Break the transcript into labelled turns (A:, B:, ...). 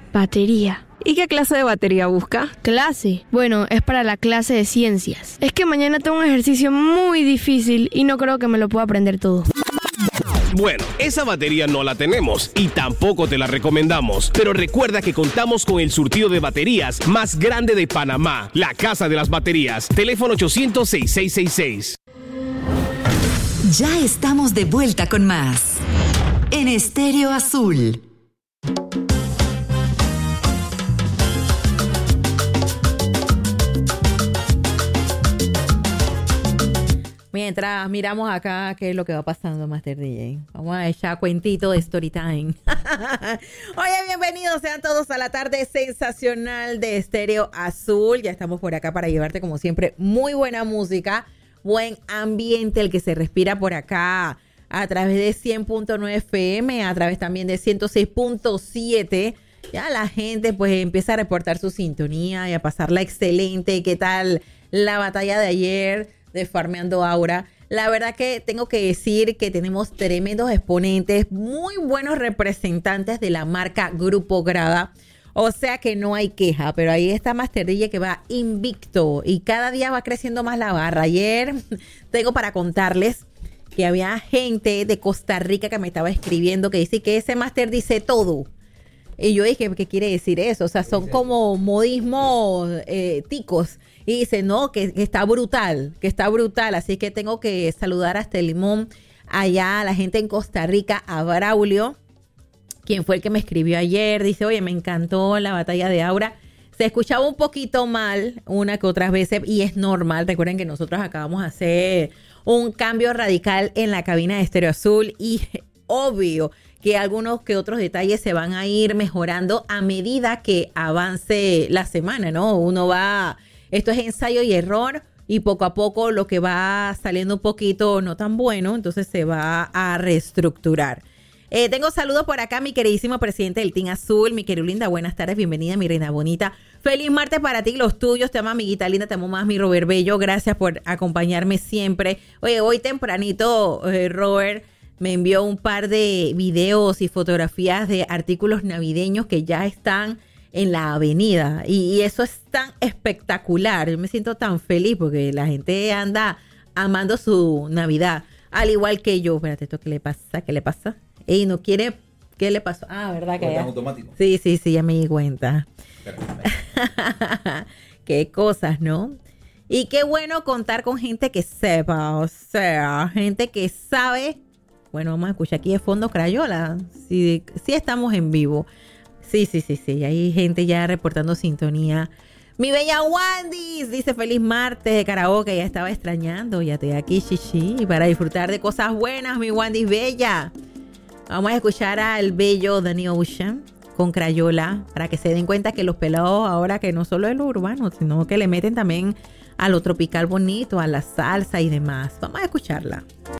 A: Batería.
B: ¿Y qué clase de batería busca?
A: ¿Clase? Bueno, es para la clase de ciencias. Es que mañana tengo un ejercicio muy difícil y no creo que me lo pueda aprender todo.
C: Bueno, esa batería no la tenemos y tampoco te la recomendamos. Pero recuerda que contamos con el surtido de baterías más grande de Panamá. La Casa de las Baterías. Teléfono 800-6666.
D: Ya estamos de vuelta con más. En Estéreo Azul.
E: Mientras miramos acá qué es lo que va pasando, Master DJ. Vamos a echar cuentito de Story Time. Oye, bienvenidos sean todos a la tarde sensacional de Estéreo Azul. Ya estamos por acá para llevarte, como siempre, muy buena música, buen ambiente, el que se respira por acá a través de 100.9 FM, a través también de 106.7. Ya la gente pues empieza a reportar su sintonía y a pasarla excelente. ¿Qué tal la batalla de ayer de Farmeando Aura? La verdad que tengo que decir que tenemos tremendos exponentes, muy buenos representantes de la marca Grupo Grada. O sea que no hay queja, pero ahí está Master DJ que va invicto y cada día va creciendo más la barra. Ayer tengo para contarles que había gente de Costa Rica que me estaba escribiendo que dice que ese Master dice todo. Y yo dije, ¿qué quiere decir eso? O sea, son como modismos ticos. Y dice, no, que está brutal, que está brutal. Así que tengo que saludar hasta el limón allá a la gente en Costa Rica, a Braulio, quien fue el que me escribió ayer. Dice, oye, me encantó la batalla de Aura. Se escuchaba un poquito mal una que otras veces y es normal. Recuerden que nosotros acabamos de hacer un cambio radical en la cabina de Estéreo Azul y obvio que algunos que otros detalles se van a ir mejorando a medida que avance la semana, ¿no? Uno va, esto es ensayo y error y poco a poco lo que va saliendo un poquito no tan bueno, entonces se va a reestructurar. Tengo saludos por acá, mi queridísimo presidente del Team Azul, mi querida buenas tardes, bienvenida, mi reina bonita. Feliz martes para ti, los tuyos, te amo, amiguita linda, te amo más, mi Robert Bello, gracias por acompañarme siempre. Oye, hoy tempranito, Robert me envió un par de videos y fotografías de artículos navideños que ya están en la avenida. Y eso es tan espectacular. Yo me siento tan feliz porque la gente anda amando su Navidad. Al igual que yo. Espérate, ¿esto qué le pasa? ¿Qué le pasa? Ey, no quiere... ¿Qué le pasó? Ah, ¿verdad? Que ya... automático. Sí, ya me di cuenta. Qué cosas, ¿no? Y qué bueno contar con gente que sepa. O sea, gente que sabe... Bueno, vamos a escuchar aquí de fondo Crayola. Sí, estamos en vivo. Sí. Hay gente ya reportando sintonía. Mi bella Wandis dice feliz martes de karaoke. Ya estaba extrañando. Ya estoy aquí, chichi. Para disfrutar de cosas buenas, mi Wandis bella. Vamos a escuchar al bello Danny Ocean con Crayola. Para que se den cuenta que los pelados ahora que no solo es lo urbano, sino que le meten también a lo tropical bonito, a la salsa y demás. Vamos a escucharla.